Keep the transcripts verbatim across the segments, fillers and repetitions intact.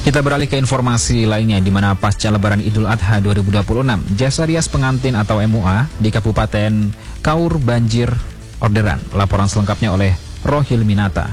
Kita beralih ke informasi lainnya, di mana pasca Lebaran Idul Adha dua ribu dua puluh enam, jasa rias pengantin atau M U A di Kabupaten Kaur banjir orderan. Laporan selengkapnya oleh Rohil Minata.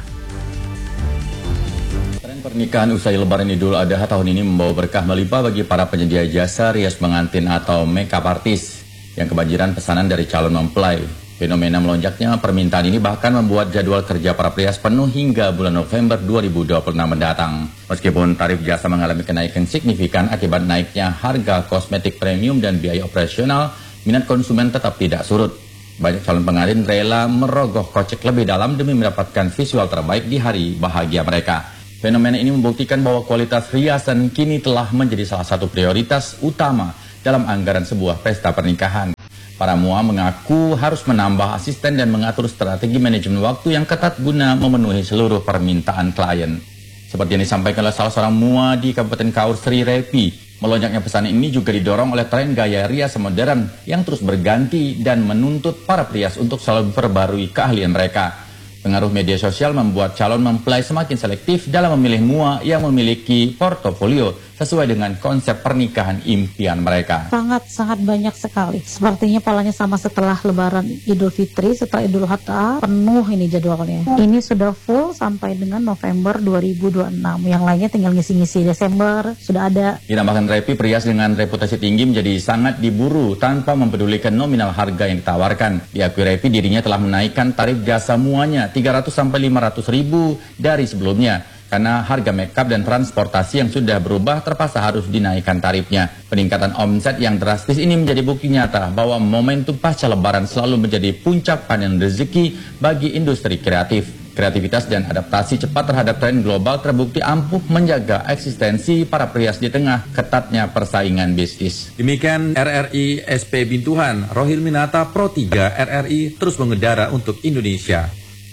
Tren pernikahan usai Lebaran Idul Adha tahun ini membawa berkah melimpah bagi para penyedia jasa rias pengantin atau makeup artist yang kebanjiran pesanan dari calon mempelai. Fenomena melonjaknya permintaan ini bahkan membuat jadwal kerja para prias penuh hingga bulan November dua ribu dua puluh enam mendatang. Meskipun tarif jasa mengalami kenaikan signifikan akibat naiknya harga kosmetik premium dan biaya operasional, minat konsumen tetap tidak surut. Banyak calon pengantin rela merogoh kocek lebih dalam demi mendapatkan visual terbaik di hari bahagia mereka. Fenomena ini membuktikan bahwa kualitas riasan kini telah menjadi salah satu prioritas utama dalam anggaran sebuah pesta pernikahan. Para M U A mengaku harus menambah asisten dan mengatur strategi manajemen waktu yang ketat guna memenuhi seluruh permintaan klien. Seperti yang disampaikan oleh salah seorang M U A di Kabupaten Kaur, Sri Repi, melonjaknya pesanan ini juga didorong oleh tren gaya rias modern yang terus berganti dan menuntut para prias untuk selalu memperbarui keahlian mereka. Pengaruh media sosial membuat calon mempelai semakin selektif dalam memilih M U A yang memiliki portofolio sesuai dengan konsep pernikahan impian mereka. Sangat-sangat banyak sekali. Sepertinya polanya sama setelah Lebaran Idul Fitri, setelah Idul Adha, penuh ini jadwalnya. Ini sudah full sampai dengan November dua ribu dua puluh enam. Yang lainnya tinggal ngisi-ngisi Desember, sudah ada. Dinamakan Repi, prias dengan reputasi tinggi menjadi sangat diburu tanpa mempedulikan nominal harga yang ditawarkan. Diakui Repi, dirinya telah menaikkan tarif jasa M U A-nya tiga ratus sampai lima ratus ribu dari sebelumnya. Karena harga makeup dan transportasi yang sudah berubah terpaksa harus dinaikkan tarifnya. Peningkatan omset yang drastis ini menjadi bukti nyata bahwa momentum pasca Lebaran selalu menjadi puncak panen rezeki bagi industri kreatif. Kreativitas dan adaptasi cepat terhadap tren global terbukti ampuh menjaga eksistensi para prias di tengah ketatnya persaingan bisnis. Demikian R R I S P Bintuhan, Rohil Minata, Pro tiga R R I terus mengudara untuk Indonesia.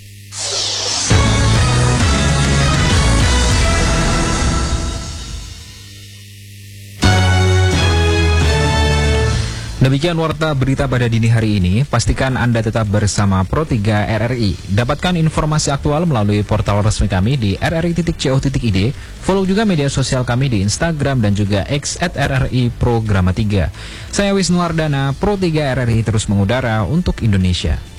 Demikian warta berita pada dini hari ini. Pastikan Anda tetap bersama Pro tiga R R I. Dapatkan informasi aktual melalui portal resmi kami di r r i titik co titik i d. Follow juga media sosial kami di Instagram dan juga X at R R I Programa tiga. Saya Wisnu Ardana, Pro tiga R R I terus mengudara untuk Indonesia.